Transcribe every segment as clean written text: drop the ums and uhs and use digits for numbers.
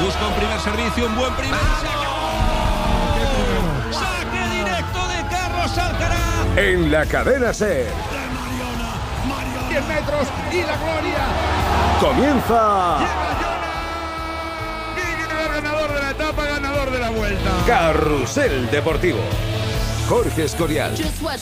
Busca un primer servicio, un buen primer. ¡Saque directo de Carlos Alcaraz! En la cadena SER. 10 metros y la gloria. Comienza. Ganador de la etapa, ganador de la vuelta. Carrusel Deportivo. Jorge Escorial.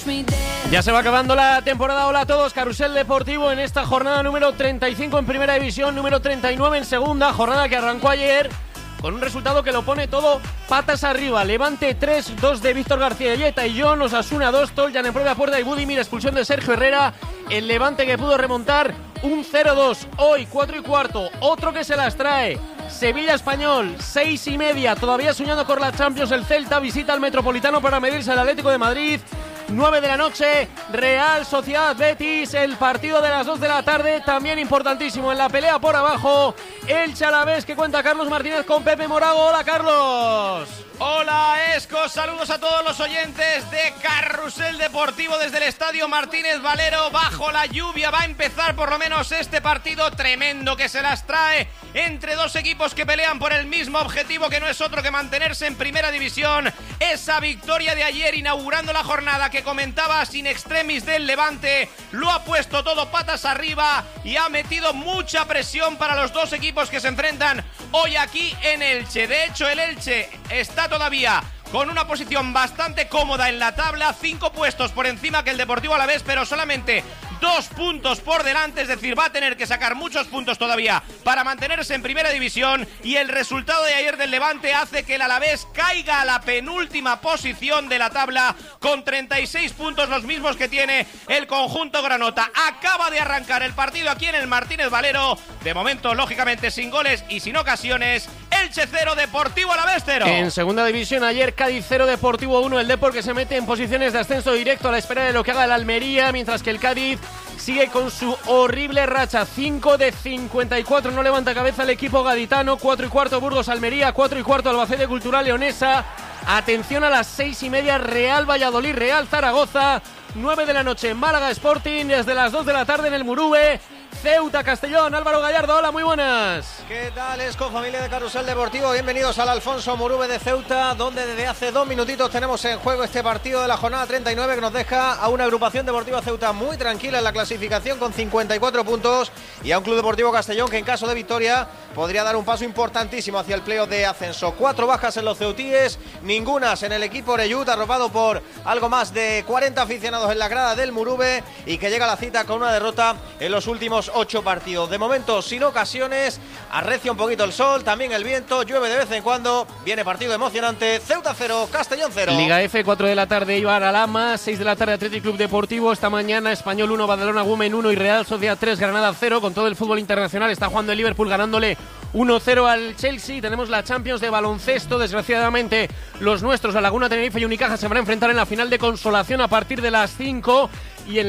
Ya se va acabando la temporada. Hola a todos, Carrusel Deportivo en esta jornada número 35 en Primera División, número 39 en Segunda, jornada que arrancó ayer con un resultado que lo pone todo patas arriba. Levante 3, 2 de Víctor García Yeta y John, Osasuna 2, Toljan en propia puerta y Budimir, expulsión de Sergio Herrera. El Levante que pudo remontar un 0-2. Hoy 4:15, otro que se las trae. Sevilla Español, 6:30, todavía soñando con la Champions. El Celta visita al Metropolitano para medirse al Atlético de Madrid. 9 de la noche, Real Sociedad Betis, el partido de las 2 de la tarde, también importantísimo en la pelea por abajo. El Alavés que cuenta Carlos Martínez con Pepe Morago. Hola, Carlos. Hola, Esco, saludos a todos los oyentes de Carrusel Deportivo desde el Estadio Martínez Valero. Bajo la lluvia va a empezar por lo menos este partido tremendo que se las trae entre dos equipos que pelean por el mismo objetivo, que no es otro que mantenerse en Primera División. Esa victoria de ayer inaugurando la jornada que comentaba sin extremis del Levante, lo ha puesto todo patas arriba y ha metido mucha presión para los dos equipos que se enfrentan hoy aquí en Elche. De hecho, el Elche está todavía con una posición bastante cómoda en la tabla, 5 puestos por encima que el Deportivo Alavés, pero solamente 2 puntos por delante, es decir, va a tener que sacar muchos puntos todavía para mantenerse en Primera División, y el resultado de ayer del Levante hace que el Alavés caiga a la penúltima posición de la tabla con 36 puntos, los mismos que tiene el conjunto granota. Acaba de arrancar el partido aquí en el Martínez Valero, de momento lógicamente sin goles y sin ocasiones. Elche 0, Deportivo Alavés 0. En Segunda División ayer Cádiz 0, Deportivo 1, el Depor que se mete en posiciones de ascenso directo a la espera de lo que haga el Almería, mientras que el Cádiz sigue con su horrible racha, 5 de 54, no levanta cabeza el equipo gaditano. 4:15 Burgos Almería, 4:15 Albacete Cultural Leonesa. Atención a las 6:30 Real Valladolid Real Zaragoza. 9 de la noche Málaga Sporting, desde las 2 de la tarde en el Murube. Ceuta Castellón, Álvaro Gallardo, hola, muy buenas. ¿Qué tal, Esco, familia de Carrusel Deportivo? Bienvenidos al Alfonso Murube de Ceuta, donde desde hace 2 minutitos tenemos en juego este partido de la jornada 39 que nos deja a una agrupación deportiva Ceuta muy tranquila en la clasificación con 54 puntos y a un Club Deportivo Castellón que en caso de victoria podría dar un paso importantísimo hacia el playoff de ascenso. 4 bajas en los ceutíes, ningunas en el equipo Oreyud, arropado por algo más de 40 aficionados en la grada del Murube, y que llega a la cita con una derrota en los últimos 8 partidos. De momento sin ocasiones, arrecia un poquito el sol, también el viento, llueve de vez en cuando, viene partido emocionante. Ceuta 0, Castellón 0. Liga F, 4 de la tarde Eibar Alhama, 6 de la tarde Athletic Club Deportivo. Esta mañana Español 1, Badalona Women 1 y Real Sociedad 3, Granada 0. Con todo el fútbol internacional está jugando el Liverpool ganándole 1-0 al Chelsea. Tenemos la Champions de baloncesto. Desgraciadamente los nuestros, la Laguna Tenerife y Unicaja, se van a enfrentar en la final de consolación a partir de las 5. Y en